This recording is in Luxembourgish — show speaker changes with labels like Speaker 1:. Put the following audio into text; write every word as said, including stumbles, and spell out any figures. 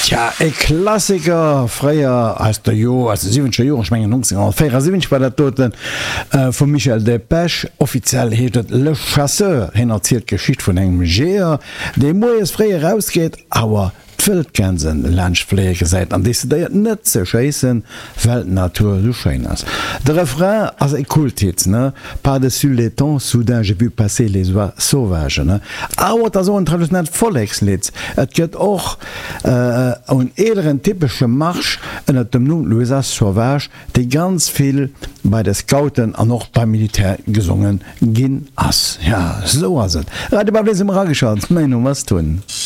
Speaker 1: Ja, e Klassiker freier als der Jo als siebenscher Jo schmengen neunzehnhundertvierundsiebzig bei der Toten äh, von Michel Delpech offiziell hetet Le Chasseur hin erzählt Geschicht vun engem Geer, de moes fré rausgeht, awer Wildkensen Landpflege seit an dese déiert net ze chassen Welt Natur so schein ass. De Refrain ass e Kultit ne pas dessus les temps soudain j'ai vu passer les oies sauvages ne. Awer dat so traditionell Follegslied. Et gëtt och äh, un ederen typsche Marsch ënner dem Nu Louisa Sauvage, déi ganz viel bei de Scouten an noch beim Militär gesungen ginn ass. Ja so ass et. Rade bei im Rageschaut, mein was tun.